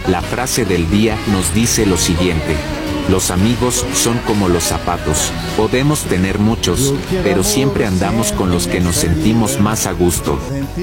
La frase del día nos dice lo siguiente: los amigos son como los zapatos, podemos tener muchos, pero siempre andamos con los que nos sentimos más a gusto.